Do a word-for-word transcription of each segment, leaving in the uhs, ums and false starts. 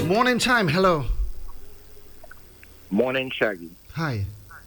Morning time, hello. Morning, Shaggy. Hi.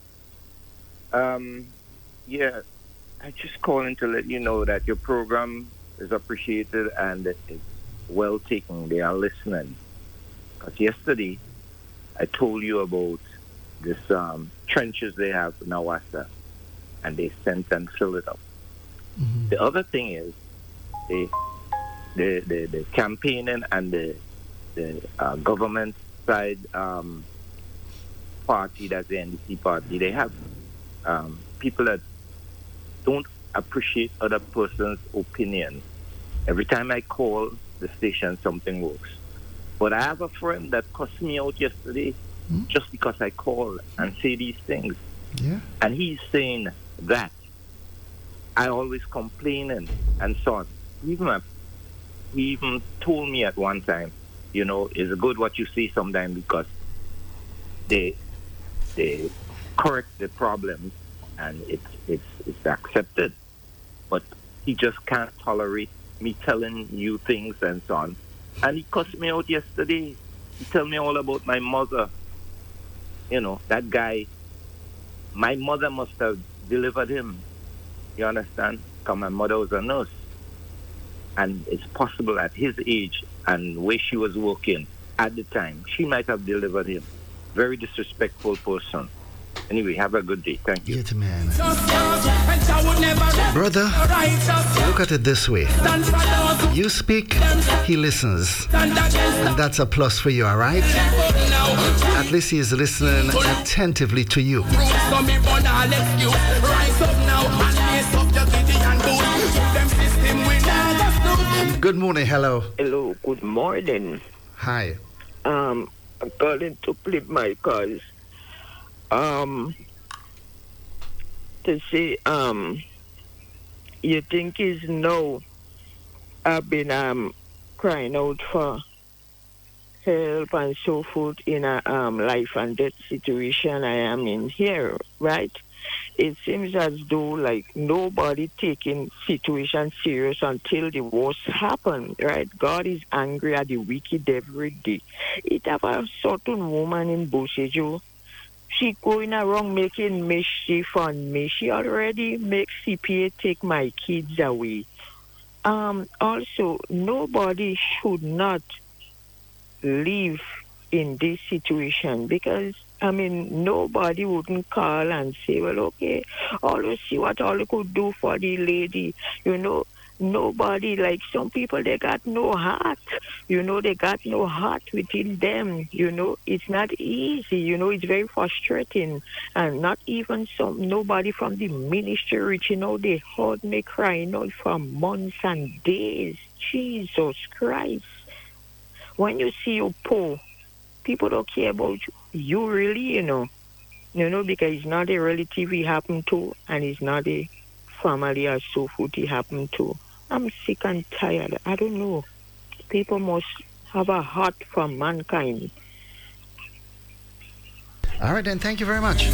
Um, yeah, I just calling to let you know that your program is appreciated and it's well taken. They are listening. Because yesterday I told you about this um, trenches they have in Awassa, and they sent and filled it up. Mm-hmm. The other thing is the the the, the campaigning and the the uh, government side um, party, that's the N D C party. They have um, people that don't appreciate other person's opinion. Every time I call the station, something works. But I have a friend that cussed me out yesterday Mm. just because I call and say these things. Yeah. And he's saying that I always complaining and so on. He even, he even told me at one time, you know, it's good what you say sometimes because they they correct the problems and it's it's it's accepted. But he just can't tolerate me telling you things and so on. And he cussed me out yesterday. He told me all about my mother. You know, that guy, my mother must have delivered him. You understand? Because my mother was a nurse. And it's possible at his age and where she was working at the time, she might have delivered him. Very disrespectful person. Anyway, have a good day. Thank you. Get man. Brother, look at it this way. You speak, he listens. And that's a plus for you, all right? At least he is listening attentively to you. Good morning, hello. Hello, good morning. Hi. Um, I'm calling to plead my cause. Um, to say, um, you think is no. I've been um crying out for help and so forth in a um life and death situation I am in here, right? It seems as though like nobody taking situation serious until the worst happen, right? God is angry at the wicked every day. It have a certain woman in Bosejo. She going around making mischief on me. She already makes C P A take my kids away. Um, also, nobody should not live in this situation because I mean nobody wouldn't call and say, well, okay, always see what all you could do for the lady. You know, nobody, like some people, they got no heart. You know, they got no heart within them. You know, it's not easy. You know, it's very frustrating. And not even some nobody from the ministry reaching out. They heard me crying out for months and days. Jesus Christ. When you see you poor, people don't care about you, you really, you know. You know, because it's not a relative it happened to, and it's not a family or so forth it happened to. I'm sick and tired. I don't know. People must have a heart for mankind. All right, then. Thank you very much.